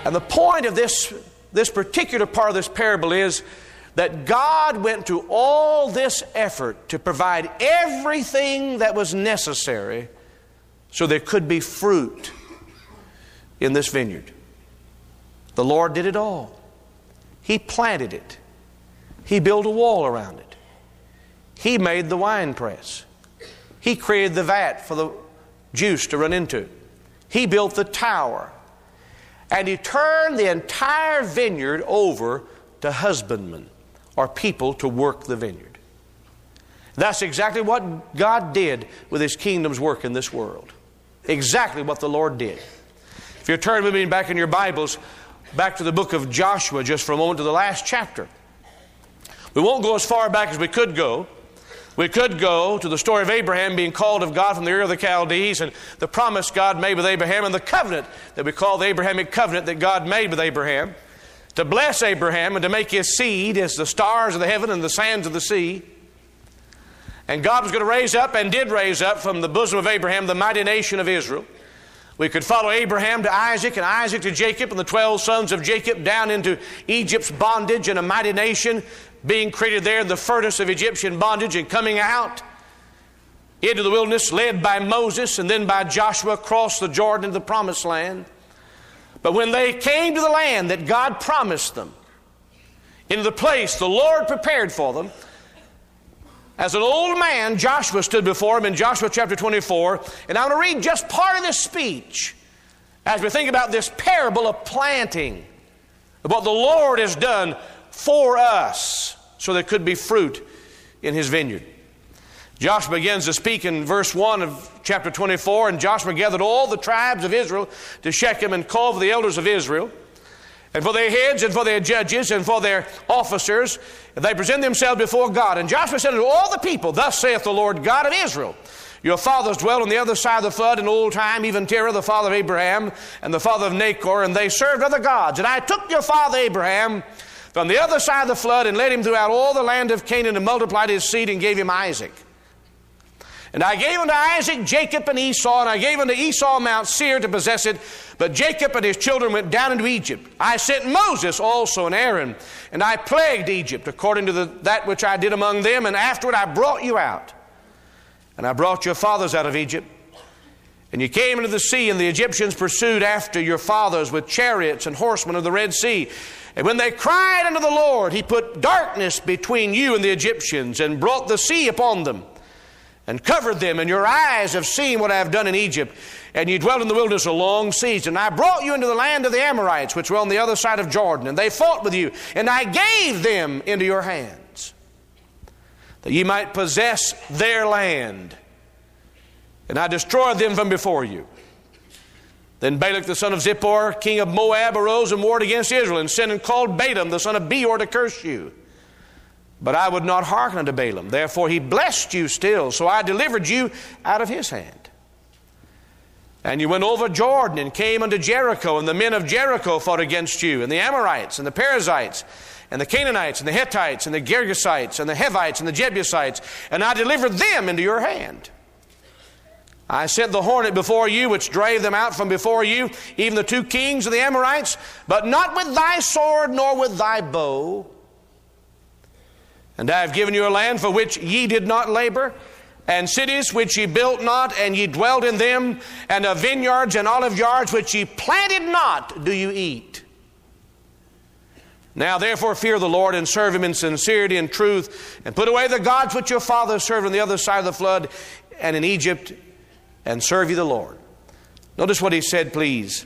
And the point of this particular part of this parable is that God went to all this effort to provide everything that was necessary so there could be fruit in this vineyard. The Lord did it all. He planted it. He built a wall around it. He made the wine press. He created the vat for the juice to run into. He built the tower. And He turned the entire vineyard over to husbandmen, or people to work the vineyard. That's exactly what God did with His kingdom's work in this world. Exactly what the Lord did. If you turn with me back in your Bibles, back to the book of Joshua just for a moment, to the last chapter. We won't go as far back as we could go. We could go to the story of Abraham being called of God from the Ur of the Chaldees, and the promise God made with Abraham, and the covenant that we call the Abrahamic covenant that God made with Abraham, to bless Abraham and to make his seed as the stars of the heaven and the sands of the sea. And God was going to raise up, and did raise up from the bosom of Abraham, the mighty nation of Israel. We could follow Abraham to Isaac, and Isaac to Jacob, and the 12 sons of Jacob down into Egypt's bondage, and a mighty nation being created there in the furnace of Egyptian bondage, and coming out into the wilderness led by Moses and then by Joshua across the Jordan into the promised land. But when they came to the land that God promised them, into the place the Lord prepared for them, as an old man, Joshua stood before him in Joshua chapter 24. And I'm going to read just part of this speech as we think about this parable of planting, of what the Lord has done for us so there could be fruit in His vineyard. Joshua begins to speak in verse 1 of chapter 24. And Joshua gathered all the tribes of Israel to Shechem, and called for the elders of Israel, and for their heads, and for their judges, and for their officers, and they present themselves before God. And Joshua said unto all the people, Thus saith the Lord God of Israel, Your fathers dwelt on the other side of the flood in old time, even Terah, the father of Abraham, and the father of Nachor, and they served other gods. And I took your father Abraham from the other side of the flood, and led him throughout all the land of Canaan, and multiplied his seed, and gave him Isaac. And I gave unto Isaac Jacob and Esau, and I gave unto Esau Mount Seir to possess it. But Jacob and his children went down into Egypt. I sent Moses also and Aaron, and I plagued Egypt according to that which I did among them. And afterward I brought you out, and I brought your fathers out of Egypt. And you came into the sea, and the Egyptians pursued after your fathers with chariots and horsemen of the Red Sea. And when they cried unto the Lord, He put darkness between you and the Egyptians, and brought the sea upon them, and covered them, and your eyes have seen what I have done in Egypt. And you dwelt in the wilderness a long season. And I brought you into the land of the Amorites, which were on the other side of Jordan, and they fought with you, and I gave them into your hands, that ye might possess their land. And I destroyed them from before you. Then Balak the son of Zippor, king of Moab, arose and warred against Israel, and sent and called Balaam the son of Beor to curse you. But I would not hearken unto Balaam. Therefore he blessed you still. So I delivered you out of his hand. And you went over Jordan and came unto Jericho. And the men of Jericho fought against you. And the Amorites and the Perizzites and the Canaanites and the Hittites and the Girgashites and the Hivites and the Jebusites. And I delivered them into your hand. I sent the hornet before you, which drave them out from before you, even the 2 kings of the Amorites. But not with thy sword nor with thy bow. And I have given you a land for which ye did not labor, and cities which ye built not, and ye dwelt in them, and of vineyards and olive yards which ye planted not do you eat. Now therefore fear the Lord, and serve Him in sincerity and truth, and put away the gods which your fathers served on the other side of the flood and in Egypt, and serve ye the Lord. Notice what He said, please.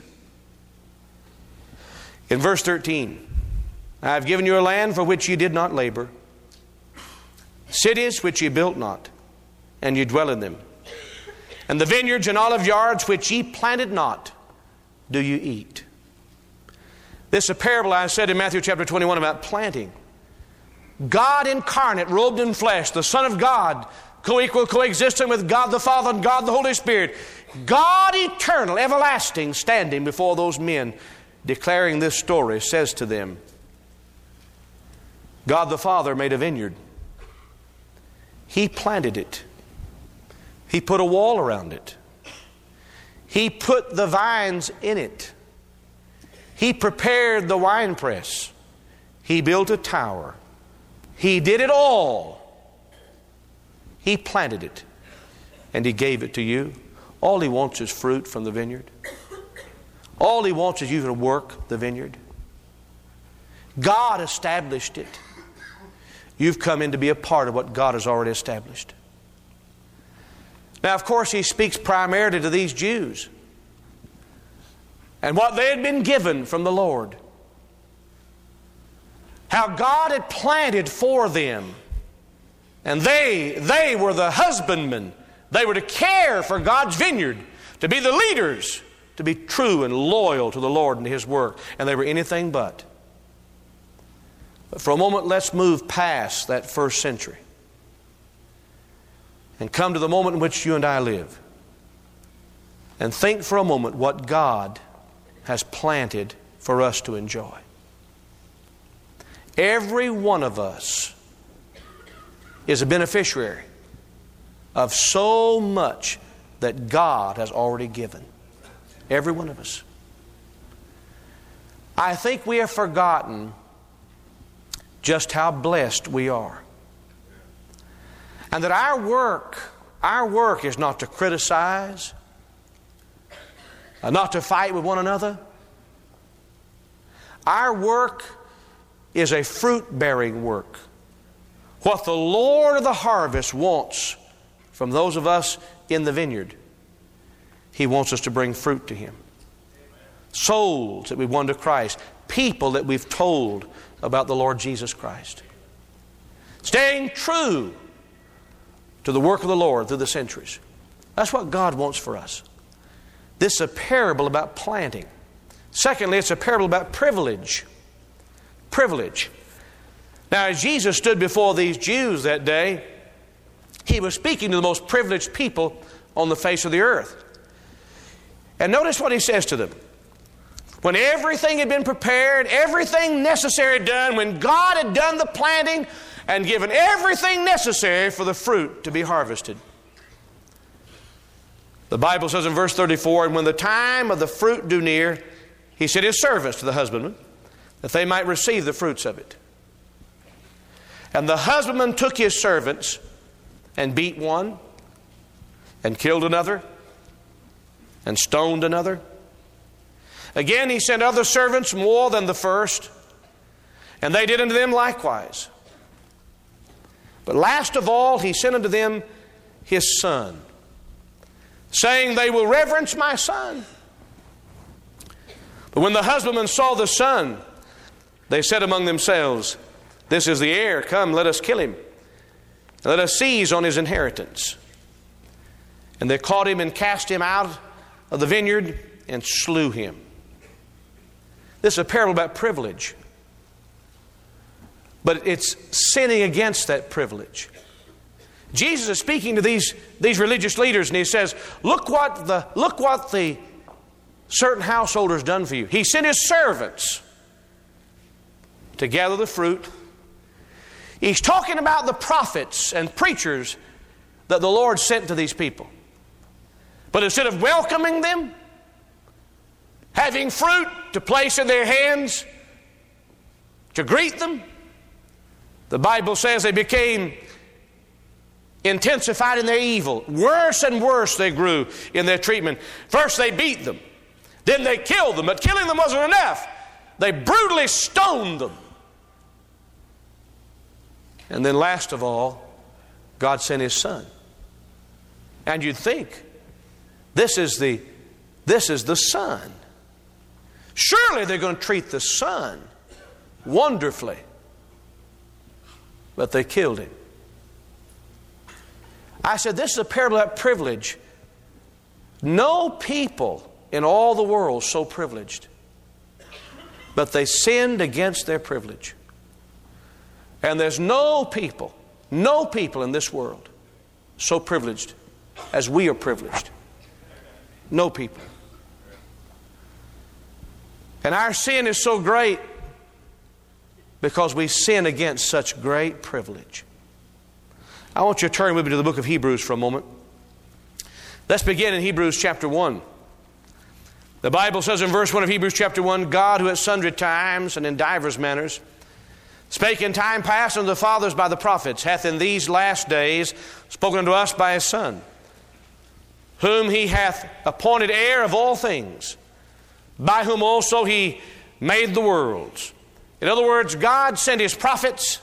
In verse 13, I have given you a land for which ye did not labor, cities which ye built not, and ye dwell in them. And the vineyards and olive yards which ye planted not, do you eat. This is a parable I said in Matthew chapter 21 about planting. God incarnate, robed in flesh, the Son of God, co-equal, coexistent with God the Father and God the Holy Spirit. God eternal, everlasting, standing before those men, declaring this story, says to them, God the Father made a vineyard. He planted it. He put a wall around it. He put the vines in it. He prepared the winepress. He built a tower. He did it all. He planted it, and He gave it to you. All He wants is fruit from the vineyard. All He wants is you to work the vineyard. God established it. You've come in to be a part of what God has already established. Now, of course, He speaks primarily to these Jews and what they had been given from the Lord. How God had planted for them. And they were the husbandmen. They were to care for God's vineyard, to be the leaders, to be true and loyal to the Lord and His work. And they were anything but. But for a moment, let's move past that first century and come to the moment in which you and I live. And think for a moment what God has planted for us to enjoy. Every one of us is a beneficiary of so much that God has already given. Every one of us. I think we have forgotten just how blessed we are. And that our work is not to criticize, not to fight with one another. Our work is a fruit-bearing work. What the Lord of the harvest wants from those of us in the vineyard, He wants us to bring fruit to Him. Souls that we've won to Christ. People that we've told about the Lord Jesus Christ. Staying true to the work of the Lord through the centuries. That's what God wants for us. This is a parable about planting. Secondly, it's a parable about privilege. Privilege. Now, as Jesus stood before these Jews that day, He was speaking to the most privileged people on the face of the earth. And notice what He says to them. When everything had been prepared, everything necessary done, when God had done the planting and given everything necessary for the fruit to be harvested. The Bible says in verse 34, and when the time of the fruit drew near, He sent His servants to the husbandmen, that they might receive the fruits of it. And the husbandman took his servants and beat one, and killed another, and stoned another. Again he sent other servants more than the first, and they did unto them likewise. But last of all he sent unto them his son, saying, they will reverence my son. But when the husbandmen saw the son, they said among themselves, this is the heir, come, let us kill him, and let us seize on his inheritance. And they caught him and cast him out of the vineyard and slew him. This is a parable about privilege. But it's sinning against that privilege. Jesus is speaking to these religious leaders, and He says, look what the certain householder's done for you. He sent His servants to gather the fruit. He's talking about the prophets and preachers that the Lord sent to these people. But instead of welcoming them, having fruit to place in their hands, to greet them, the Bible says they became intensified in their evil. Worse and worse they grew in their treatment. First they beat them. Then they killed them. But killing them wasn't enough. They brutally stoned them. And then last of all, God sent His Son. And you'd think, this is the Son. Surely they're going to treat the Son wonderfully. But they killed Him. I said, this is a parable about privilege. No people in all the world so privileged. But they sinned against their privilege. And there's no people in this world so privileged as we are privileged. No people. And our sin is so great because we sin against such great privilege. I want you to turn with me to the book of Hebrews for a moment. Let's begin in Hebrews chapter 1. The Bible says in verse 1 of Hebrews chapter 1, God, who at sundry times and in divers manners spake in time past unto the fathers by the prophets, hath in these last days spoken unto us by His Son, whom He hath appointed heir of all things, by whom also He made the worlds. In other words, God sent His prophets,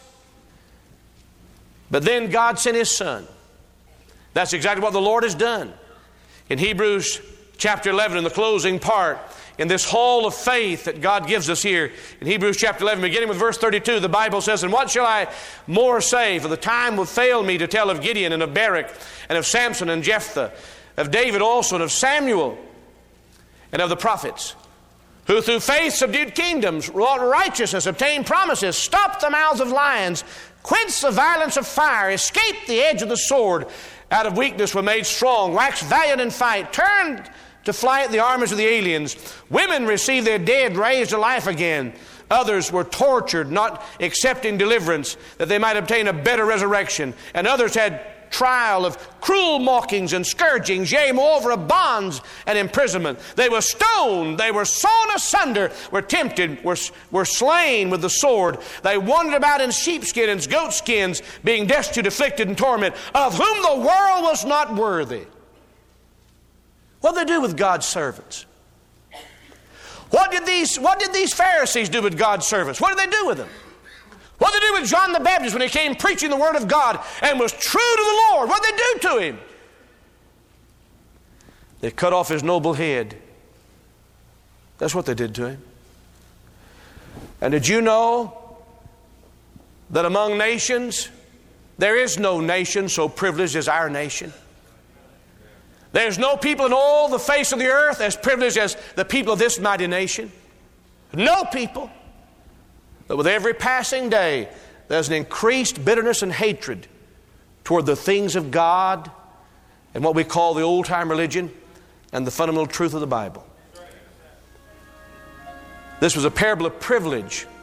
but then God sent His Son. That's exactly what the Lord has done. In Hebrews chapter 11, in the closing part, in this hall of faith that God gives us here, in Hebrews chapter 11, beginning with verse 32, the Bible says, And what shall I more say? For the time will fail me to tell of Gideon and of Barak and of Samson and Jephthah, of David also and of Samuel and of the prophets, who through faith subdued kingdoms, wrought righteousness, obtained promises, stopped the mouths of lions, quenched the violence of fire, escaped the edge of the sword, out of weakness were made strong, waxed valiant in fight, turned to flight the armies of the aliens. Women received their dead raised to life again. Others were tortured, not accepting deliverance, that they might obtain a better resurrection. And others had trial of cruel mockings and scourgings, yea, moreover of bonds and imprisonment. They were stoned, they were sawn asunder, were tempted, were slain with the sword. They wandered about in sheepskin and goatskins, being destitute, afflicted, and tormented, of whom the world was not worthy. What did they do with God's servants? What did these Pharisees do with God's servants? What did they do with them? What did they do with John the Baptist when he came preaching the Word of God and was true to the Lord? What did they do to him? They cut off his noble head. That's what they did to him. And did you know that among nations, there is no nation so privileged as our nation? There's no people in all the face of the earth as privileged as the people of this mighty nation. No people. But with every passing day, there's an increased bitterness and hatred toward the things of God and what we call the old-time religion and the fundamental truth of the Bible. This was a parable of privilege